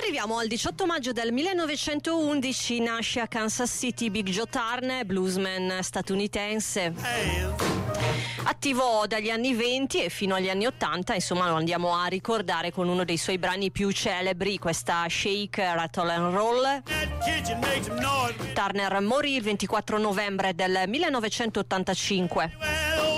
Arriviamo al 18 maggio del 1911, nasce a Kansas City Big Joe Turner, bluesman statunitense. Attivo dagli anni 20 e fino agli anni 80, insomma lo andiamo a ricordare con uno dei suoi brani più celebri, questa Shake, Rattle and Roll. Turner morì il 24 novembre del 1985.